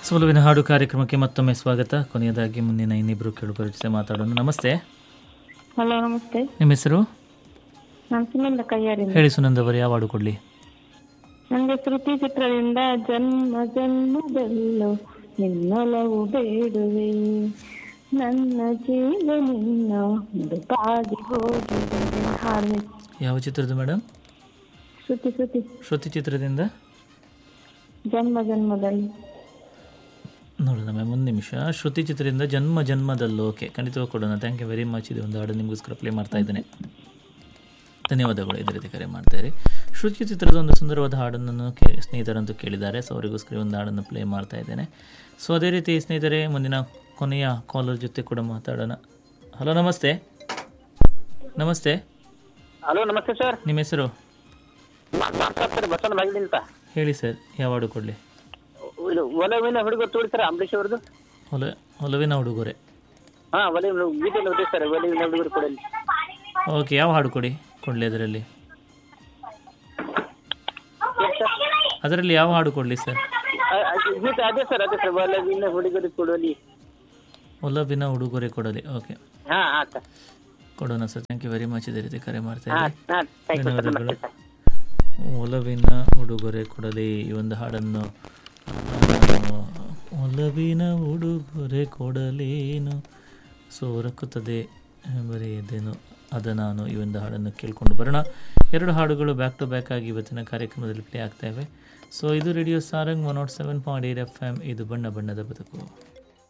ಸೋಲುವಿನ ಹಾಡು ಕಾರ್ಯಕ್ರಮಕ್ಕೆ ಮತ್ತೊಮ್ಮೆ ಸ್ವಾಗತ. ಕೊನೆಯದಾಗಿ ಮುಂದಿನ ಇನ್ನಿಬ್ಬರು ಕೇಳುಗರ ಜೊತೆ ಮಾತಾಡೋಣ. ನಮಸ್ತೆ. ಹಲೋ, ನಮಸ್ತೆ. ನಿಮ್ಮ ಹೆಸರು? ನಾನು ಸುನಂದ ಕೈಯಾರಿಂದ. ಹೇಳಿ ಸುನಂದ್ ಅವರು, ಯಾವ ಹಾಡು ಕೊಡಲಿ? ನನಗೆ ಶ್ರುತಿ ಚಿತ್ರದಿಂದ ಜನ್ಮ ಜನ್ಮದಲ್ಲೂ ನಿನ್ನೊಲವು ಬೇಡುವೆ, ನನ್ನ ಜೀವ ನಿನ್ನ ಮುಡುಪಾಗಿ ಹೋಗಿದೆ ಹಾಡು. ಯಾವ ಚಿತ್ರದ ಮೇಡಮ್? ಶ್ರುತಿ ಚಿತ್ರದಿಂದ ಜನ್ಮ ಜನ್ಮದಲ್ಲಿ. ನೋಡೋಣ ಮ್ಯಾಮ್, ಒಂದು ನಿಮಿಷ. ಶ್ರುತಿ ಚಿತ್ರದಿಂದ ಜನ್ಮ ಜನ್ಮದಲ್ಲೂ. ಓಕೆ, ಖಂಡಿತವಾಗಿ ಕೊಡೋಣ. Thank you very much. ಇದು ಒಂದು ಹಾಡು ನಿಮಗೋಸ್ಕರ ಪ್ಲೇ ಮಾಡ್ತಾ ಇದ್ದೇನೆ. ಧನ್ಯವಾದಗಳು. ಇದೇ ರೀತಿ ಕರೆ ಮಾಡ್ತಾಯಿರಿ. ಶ್ರುತಿ ಚಿತ್ರದ ಒಂದು ಸುಂದರವಾದ ಹಾಡನ್ನು ಸ್ನೇಹಿತರಂತೂ ಕೇಳಿದ್ದಾರೆ. ಸೊ ಅವರಿಗೋಸ್ಕರ ಒಂದು ಹಾಡನ್ನು ಪ್ಲೇ ಮಾಡ್ತಾ ಇದ್ದೇನೆ. ಸೊ ಅದೇ ರೀತಿ ಸ್ನೇಹಿತರೆ, ಮುಂದಿನ ಕೊನೆಯ ಕಾಲರ್ ಜೊತೆ ಕೂಡ ಮಾತಾಡೋಣ. ಹಲೋ, ನಮಸ್ತೆ. ನಮಸ್ತೆ. ಹಲೋ, ನಮಸ್ತೆ ಸರ್. ನಿಮ್ಮ ಹೆಸರು? ಬಸವನ ಬಾಗಿಲು ಅಂತ. ಹೇಳಿ ಸರ್, ಯಾವ ಹಾಡು ಕೊಡಲಿ? ಒಲವಿನ ಹುಡುಗರು ತೋಡಿ ಸರ್, ಅಂಬರೀಶ್ ಅವ್ರದ್ದು. ಒಲವಿನ ಉಡುಗೊರೆ. ಹಾಂ, ಒಲವಿನ ಗೀತೆಯಲ್ಲಿ ಇದೆ ಸರ್, ಒಲವಿನ ಹುಡುಗರು ಕೊಡಲಿ. ಓಕೆ, ಯಾವ ಹಾಡು ಕೊಡಲಿ ಅದರಲ್ಲಿ ಯಾವ ಹಾಡು ಕೊಡಲಿ ಸರ್? ಗೀತೆ ಅದೇ ಸರ್, ಒಲವಿನ ಹುಡುಗರು ಕೊಡಲಿ. ಒಲವಿನ ಉಡುಗೊರೆ ಕೊಡಲಿ. ಓಕೆ, ಹಾಂ ಹಾಂ ಸರ್, ಕೊಡೋಣ sir. Thank you very much. ಇದೇ ರೀತಿ ಕರೆ ಮಾಡ್ತಾ ಇದ್ದೀನಿ. ಧನ್ಯವಾದಗಳು. ಒಲವಿನ ಉಡುಗೊರೆ ಕೊಡಲಿ ಈ ಒಂದು ಹಾಡನ್ನು. ಒಲವಿನ ಉಡುಗೊರೆ ಕೊಡಲೇನು ಸೋರಕುತ್ತದೆ ಬರೆಯದೇನು ಅದ ನಾನು, ಈ ಒಂದು ಹಾಡನ್ನು ಕೇಳಿಕೊಂಡು ಬರೋಣ. ಎರಡು ಹಾಡುಗಳು ಬ್ಯಾಕ್ ಟು ಬ್ಯಾಕ್ ಆಗಿ ಇವತ್ತಿನ ಕಾರ್ಯಕ್ರಮದಲ್ಲಿ ಪ್ಲೇ ಆಗ್ತಾ ಇವೆ. ಸೊ ಇದು ರೇಡಿಯೋ ಸಾರಂಗ್ 107.8 FM. ಇದು ಬಣ್ಣ ಬಣ್ಣದ ಬದುಕು.